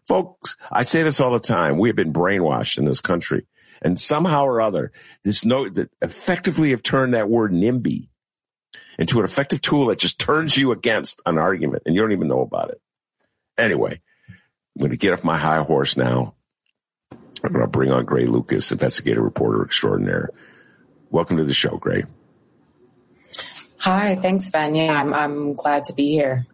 Folks, I say this all the time. We have been brainwashed in this country. And somehow or other, that effectively have turned that word NIMBY into an effective tool that just turns you against an argument, and you don't even know about it. Anyway, I'm going to get off my high horse now. I'm going to bring on Gray Lucas, investigative reporter extraordinaire. Welcome to the show, Gray. Hi, thanks, Ben. Yeah, I'm glad to be here.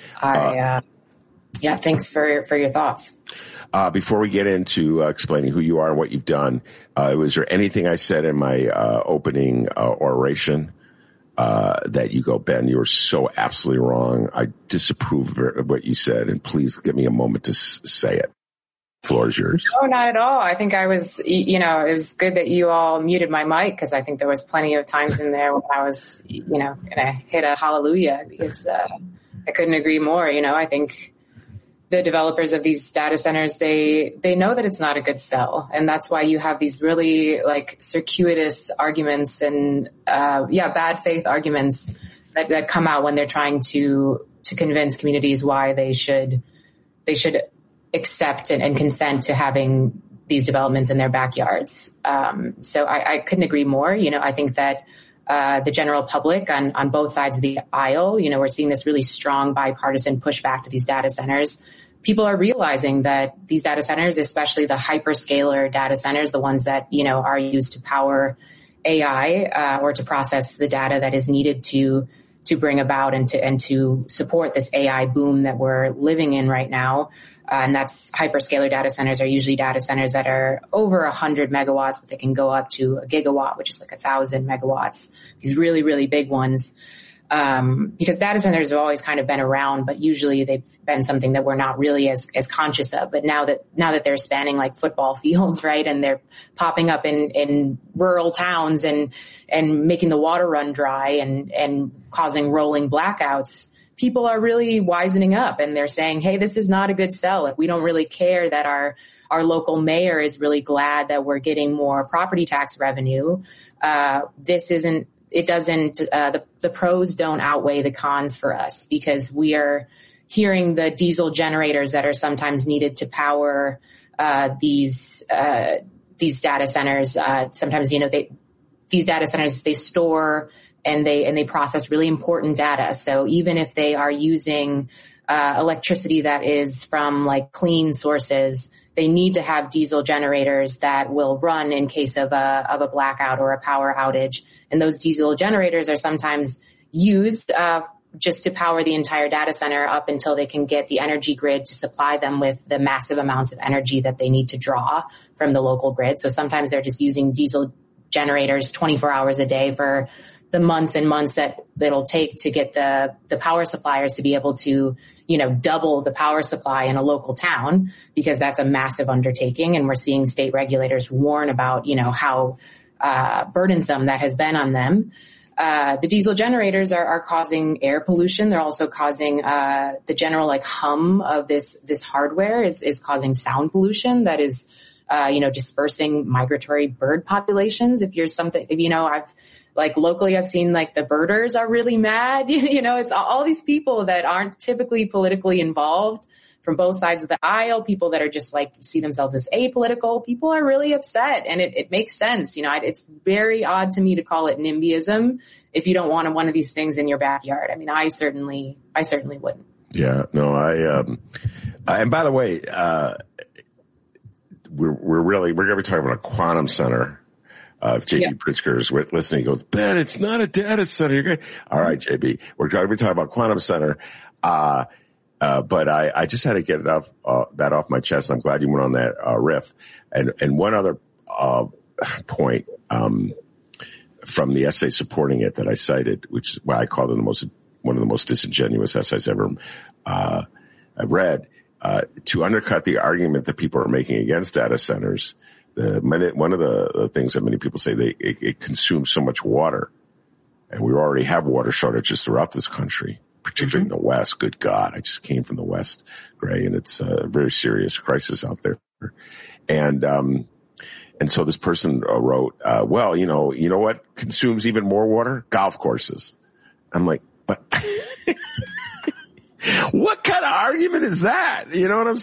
Thanks for your thoughts. Before we get into explaining who you are and what you've done, was there anything I said in my opening oration that you go, Ben, you were so absolutely wrong. I disapprove of what you said, and please give me a moment to say it. The floor is yours. No, not at all. I think it was good that you all muted my mic, because I think there was plenty of times in there when I was, going to hit a hallelujah, because I couldn't agree more. I think the developers of these data centers, they know that it's not a good sell. And that's why you have these really circuitous arguments and, bad faith arguments that come out when they're trying to convince communities why they should accept and consent to having these developments in their backyards. So I couldn't agree more. I think that the general public on both sides of the aisle, we're seeing this really strong bipartisan pushback to these data centers. People are realizing that these data centers, especially the hyperscaler data centers, the ones that, are used to power AI or to process the data that is needed to bring about and to support this AI boom that we're living in right now. And that's hyperscaler data centers are usually data centers that are over 100 megawatts, but they can go up to a gigawatt, which is 1,000 megawatts. These really, really big ones. Because data centers have always kind of been around, but usually they've been something that we're not really as conscious of. But now that they're spanning football fields, right, and they're popping up in rural towns and making the water run dry and causing rolling blackouts, people are really wisening up, and they're saying, hey, this is not a good sell. We don't really care that our local mayor is really glad that we're getting more property tax revenue. The pros don't outweigh the cons for us, because we are hearing the diesel generators that are sometimes needed to power these data centers. Sometimes, these data centers, they store and they process really important data. So even if they are using electricity that is from clean sources, they need to have diesel generators that will run in case of a blackout or a power outage. And those diesel generators are sometimes used just to power the entire data center up until they can get the energy grid to supply them with the massive amounts of energy that they need to draw from the local grid. So sometimes they're just using diesel generators 24 hours a day for the months and months that it'll take to get the power suppliers to be able to, double the power supply in a local town, because that's a massive undertaking. And we're seeing state regulators warn about, how burdensome that has been on them. The diesel generators are causing air pollution. They're also causing the general hum of this hardware is causing sound pollution that is, dispersing migratory bird populations. Locally, I've seen the birders are really mad. It's all these people that aren't typically politically involved from both sides of the aisle, people that are just see themselves as apolitical. People are really upset, and it makes sense. It's very odd to me to call it NIMBYism if you don't want one of these things in your backyard. I mean, I certainly wouldn't. Yeah, no, and by the way, we're going to be talking about a quantum center. If JB Pritzker is listening, he goes, Ben, it's not a data center. You're good. All right, JB, we're going to be talking about quantum center. But I just had to get that off my chest. I'm glad you went on that riff. And one other point from the essay supporting it that I cited, which is why I called it one of the most disingenuous essays ever I've read, to undercut the argument that people are making against data centers. One of the things that many people say, it consumes so much water, and we already have water shortages throughout this country, particularly in the West. Good God, I just came from the West, Gray, and it's a very serious crisis out there. And so this person wrote, well, you know what consumes even more water? Golf courses. I'm like, what? What kind of argument is that? You know what I'm